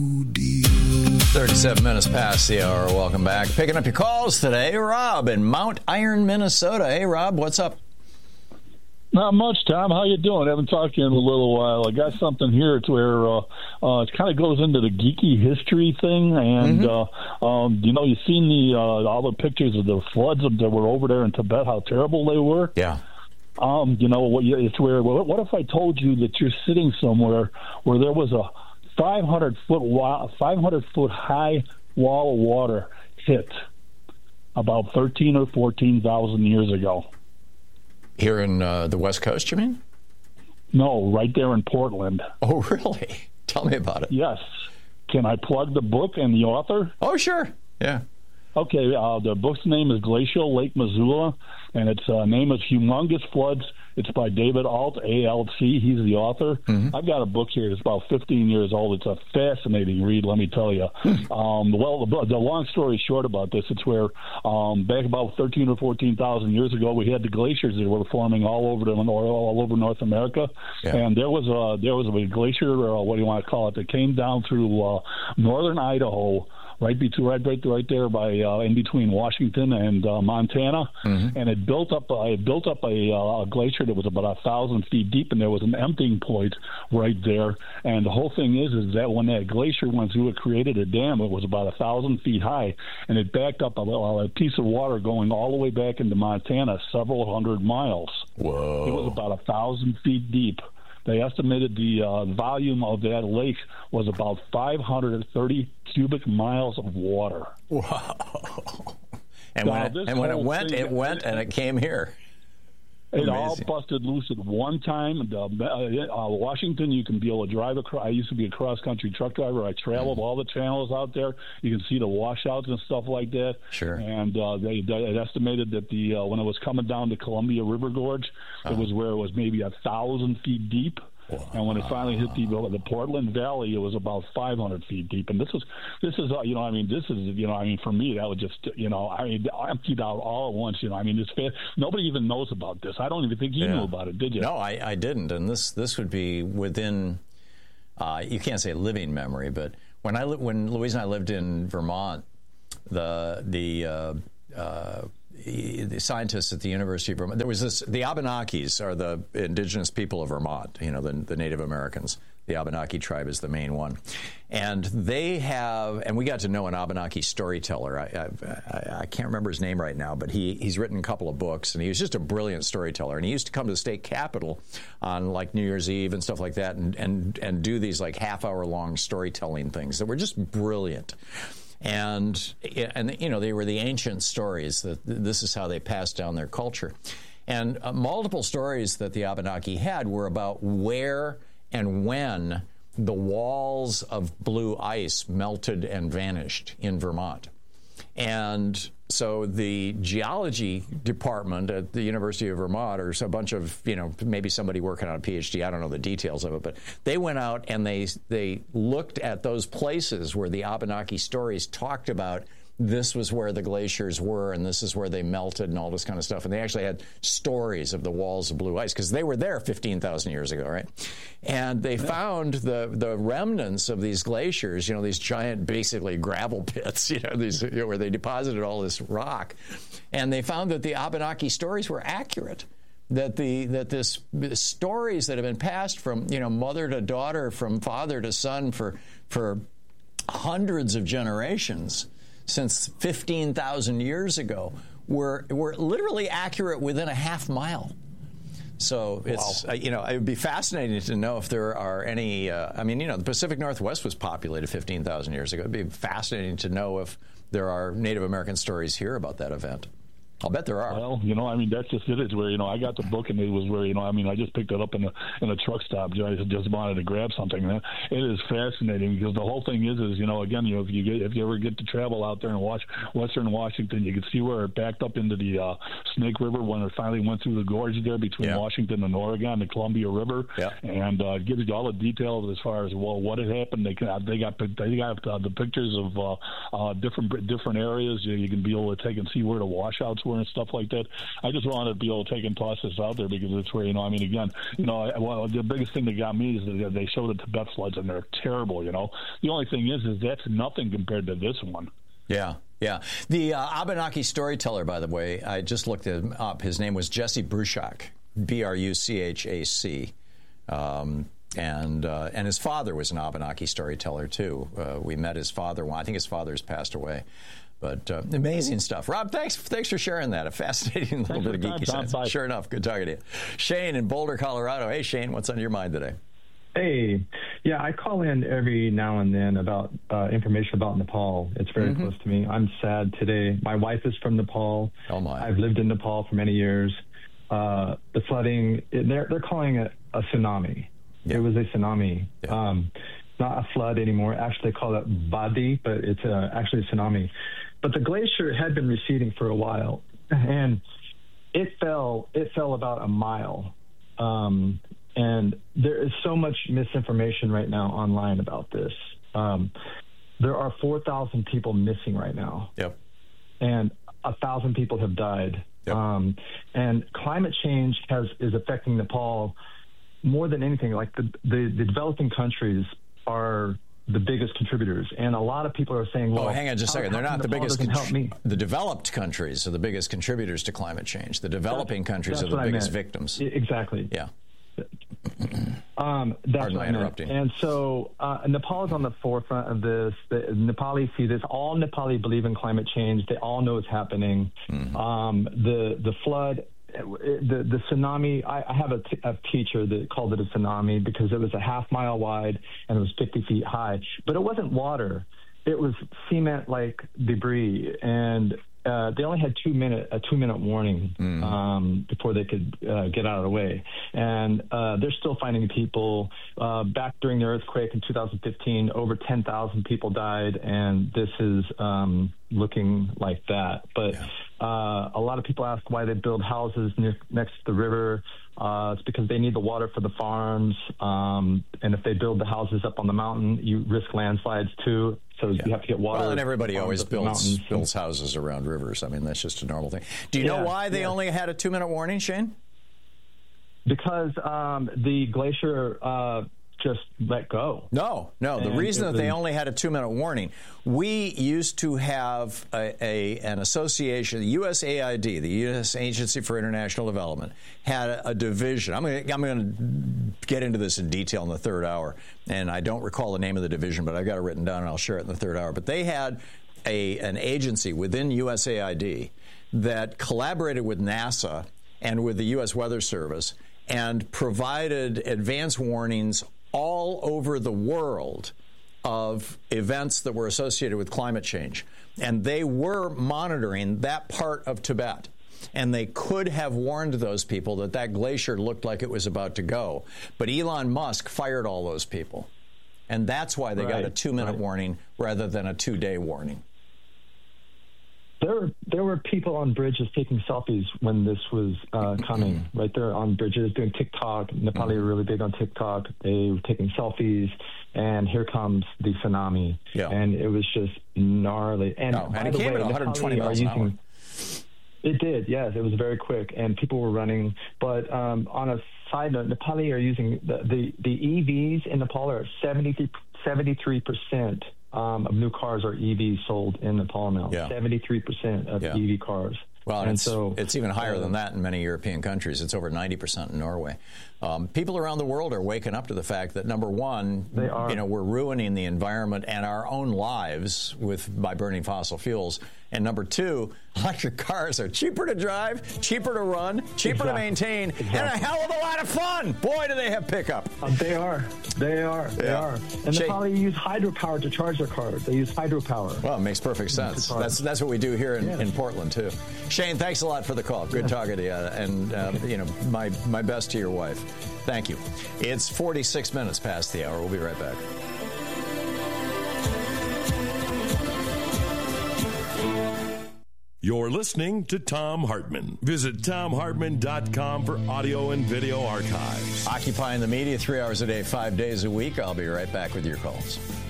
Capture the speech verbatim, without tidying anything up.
thirty-seven minutes past the hour. Welcome back. Picking up your calls today, Rob in Mount Iron, Minnesota. Hey, Rob, what's up? Not much, Tom. How you doing? I haven't talked to you in a little while. I got something here. It's where uh, uh, it kind of goes into the geeky history thing, and mm-hmm. uh, um, you know, you've seen the uh, all the pictures of the floods that were over there in Tibet. How terrible they were. Yeah. Um, you know, what? It's where. What if I told you that you're sitting somewhere where there was a five hundred foot, five hundred foot high wall of water hit about thirteen or fourteen thousand years ago? Here in uh, the West Coast, you mean? No, right there in Portland. Oh, really? Tell me about it. Yes. Can I plug the book and the author? Oh, sure. Yeah. Okay. Uh, the book's name is Glacial Lake Missoula, and its uh, name is Humongous Floods. It's by David Alt, A L C. He's the author. Mm-hmm. I've got a book here. It's about fifteen years old. It's a fascinating read, let me tell you. um, well, the, the long story short about this, it's where um, back about thirteen or fourteen thousand years ago, we had the glaciers that were forming all over the, all over North America, yeah. and there was a there was a glacier, or what do you want to call it, that came down through uh, northern Idaho. Right, between, right, right, right there by uh, in between Washington and uh, Montana, mm-hmm. and it built up. Uh, it built up a, uh, a glacier that was about a thousand feet deep, and there was an emptying point right there. And the whole thing is, is that when that glacier went through, it created a dam. It was about a thousand feet high, and it backed up a, a piece of water going all the way back into Montana, several hundred miles. Whoa! It was about a thousand feet deep. They estimated the uh, volume of that lake was about five hundred thirty cubic miles of water. Wow. And now, when it, and when it went, thing, it went, and it came here. It Amazing. all busted loose at one time. The, uh, uh, Washington, you can be able to drive across. I used to be a cross-country truck driver. I traveled mm. all the channels out there. You can see the washouts and stuff like that. Sure. And uh, they, they estimated that the uh, when it was coming down to Columbia River Gorge, uh-huh. it was where it was maybe a thousand feet deep. Wow. And when it finally hit the the Portland Valley, it was about five hundred feet deep. And this is this is uh, you know I mean this is you know I mean for me that was just you know I mean emptied out all at once. You know I mean it's fair. Nobody even knows about this. I don't even think you yeah. knew about it, did you? No, I, I didn't. And this this would be within uh, you can't say living memory, but when I li- when Louise and I lived in Vermont, the the uh, uh, the scientists at the University of Vermont, there was this, the Abenakis are the indigenous people of Vermont, you know, the, the Native Americans. The Abenaki tribe is the main one. And they have, and we got to know an Abenaki storyteller. I, I, I can't remember his name right now, but he, he's written a couple of books, and he was just a brilliant storyteller. And he used to come to the state capitol on like New Year's Eve and stuff like that and, and, and do these like half-hour-long storytelling things that were just brilliant. And, and you know, they were the ancient stories. That this is how they passed down their culture. And uh, multiple stories that the Abenaki had were about where and when the walls of blue ice melted and vanished in Vermont. And so the geology department at the University of Vermont, or a bunch of, you know, maybe somebody working on a P H D, I don't know the details of it, but they went out and they they looked at those places where the Abenaki stories talked about this was where the glaciers were and this is where they melted and all this kind of stuff. And they actually had stories of the walls of blue ice because they were there fifteen thousand years ago, right? And they yeah. found the the remnants of these glaciers, you know, these giant, basically gravel pits, you know, these you know, where they deposited all this rock. And they found that the Abenaki stories were accurate. That the that this the stories that have been passed from, you know, mother to daughter, from father to son for for hundreds of generations, since fifteen thousand years ago, were were literally accurate within a half mile. So it's, wow. uh, you know, it would be fascinating to know if there are any, uh, I mean, you know, the Pacific Northwest was populated fifteen thousand years ago. It would be fascinating to know if there are Native American stories here about that event. I'll bet there are. Well, you know, I mean, that's just it. It's where, you know, I got the book and it was where, you know, I mean, I just picked it up in a in a truck stop. I just wanted to grab something. And it is fascinating because the whole thing is, is you know, again, you know, if you get if you ever get to travel out there and watch Western Washington, you can see where it backed up into the uh, Snake River when it finally went through the gorge there between yeah. Washington and Oregon, the Columbia River, yeah. and uh, gives you all the details as far as well what had happened. They can, they got they got uh, the pictures of uh, uh, different different areas. You, you can be able to take and see where the washouts were. software and stuff like that. I just wanted to be able to take and toss this out there because it's where, you know, I mean, again, you know, I, well, the biggest thing that got me is that they showed the Tibet floods, and they're terrible, you know. The only thing is, is that's nothing compared to this one. Yeah, yeah. The uh, Abenaki storyteller, by the way, I just looked him up. His name was Jesse Bruchac, B R U C H A C. Um, and uh, and his father was an Abenaki storyteller, too. Uh, we met his father. Well, I think his father's passed away. But uh, amazing stuff. Rob, thanks thanks for sharing that. A fascinating little bit of geeky science. Sure enough, good talking to you. Shane in Boulder, Colorado. Hey, Shane, what's on your mind today? Hey, yeah, I call in every now and then about uh, information about Nepal. It's very mm-hmm. close to me. I'm sad today. My wife is from Nepal. Oh, my. I've lived in Nepal for many years. Uh, the flooding, they're, they're calling it a tsunami. Yeah. It was a tsunami. Yeah. Um, not a flood anymore. Actually, they call it Badi, but it's uh, actually a tsunami. But the glacier had been receding for a while, and it fell. It fell about a mile. Um, and there is so much misinformation right now online about this. Um, there are four thousand people missing right now. Yep. And one thousand people have died. Yep. Um, and climate change has is affecting Nepal more than anything. Like the, the, the developing countries are the biggest contributors, and a lot of people are saying, well, oh, hang on just a second. They're not the biggest. Con- help me. The developed countries are the biggest contributors to climate change. The developing that's, countries that's are the biggest meant. victims. Exactly. Yeah. Um, that's Pardon what my I meant. interrupting. And so uh, Nepal is on the forefront of this. The Nepali see this. All Nepali believe in climate change. They all know it's happening. Mm-hmm. Um, the the flood, the the tsunami. I, I have a, t- a teacher that called it a tsunami because it was a half mile wide and it was fifty feet high. But it wasn't water. It was cement-like debris, and Uh, they only had two minute a two minute warning mm. um, before they could uh, get out of the way, and uh, they're still finding people. Uh, back during the earthquake in two thousand fifteen, over ten thousand people died, and this is um, looking like that. But yeah. uh, a lot of people ask why they build houses near, next to the river. Uh, it's because they need the water for the farms, um, and if they build the houses up on the mountain, you risk landslides too. So yeah. you have to get water. Well, and everybody always builds builds houses around rivers. I mean, that's just a normal thing. Do you yeah, know why they yeah. only had a two-minute warning, Shane? Because um, the glacier uh, just let go. No, no. The and reason that was, they only had a two-minute warning, we used to have a, a an association, the U S A I D, the U S Agency for International Development, had a, a division. I'm going I'm to get into this in detail in the third hour, and I don't recall the name of the division, but I've got it written down, and I'll share it in the third hour. But they had a an agency within U S A I D that collaborated with NASA and with the U S Weather Service and provided advance warnings all over the world of events that were associated with climate change. And they were monitoring that part of Tibet. And they could have warned those people that that glacier looked like it was about to go. But Elon Musk fired all those people. And that's why they right, got a two-minute right. warning rather than a two-day warning. There, there were people on bridges taking selfies when this was uh, coming, right there on bridges doing TikTok. Nepali are really big on TikTok. They were taking selfies, and here comes the tsunami. Yeah. And it was just gnarly. And, oh, and it came way, at one hundred twenty miles an hour. It did, yes. It was very quick, and people were running. But um, on a side note, Nepali are using the, the, the E Vs in Nepal are seventy-three percent. Um, of new cars are E Vs sold in Nepal now. Yeah. seventy-three percent of yeah. E V cars. Well, and and it's, so, it's even higher uh, than that in many European countries. It's over ninety percent in Norway. Um, people around the world are waking up to the fact that, number one, they are. you know, we're ruining the environment and our own lives with by burning fossil fuels. And number two, electric cars are cheaper to drive, cheaper to run, cheaper exactly. to maintain, exactly. and a hell of a lot of fun. Boy, do they have pickup. Uh, they are. They are. They yeah. are. And they probably use hydropower to charge their cars. They use hydropower. Well, it makes perfect sense. That's that's what we do here in, yes. in Portland, too. Shane, thanks a lot for the call. Good yes. talking to you. And, uh, you know, my, my best to your wife. Thank you. It's forty-six minutes past the hour. We'll be right back. You're listening to Thom Hartmann. Visit Thom Hartmann dot com for audio and video archives. Occupying the media three hours a day, five days a week. I'll be right back with your calls.